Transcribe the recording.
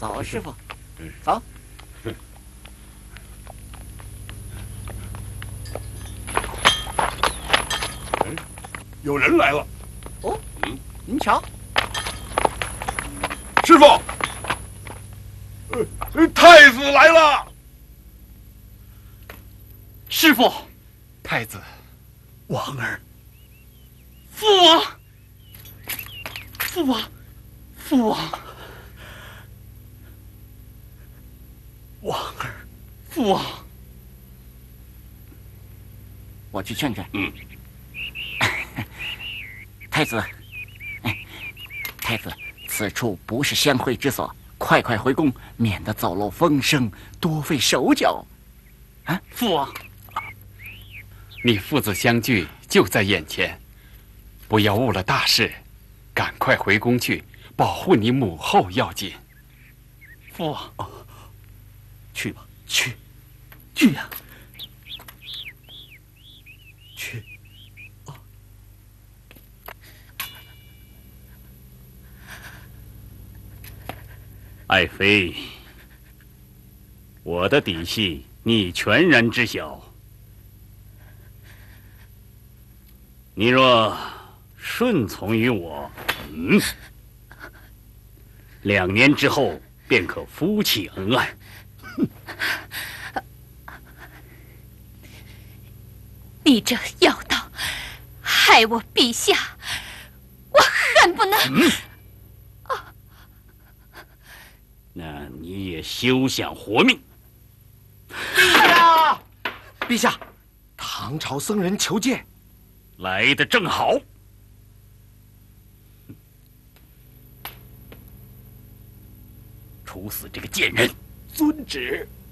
走，师傅，走。 有人来了。 哦，您瞧， 师傅，太子来了。 师傅，太子， 王儿， 父王，父王，父王， 王儿， 父王， 我去劝劝。太子，太子，此处不是相会之所，快快回宫，免得走漏风声，多费手脚。啊， 父王，你父子相聚就在眼前，不要误了大事，赶快回宫去，保护你母后要紧。父王， 去吧，去呀，去。 爱妃，我的底细你全然知晓。你若顺从于我，2年之后便可夫妻恩爱。 你这妖道，害我陛下，我恨不能。 那你也休想活命！ 陛下，唐朝僧人求见。 来得正好。处死这个贱人！ 遵旨。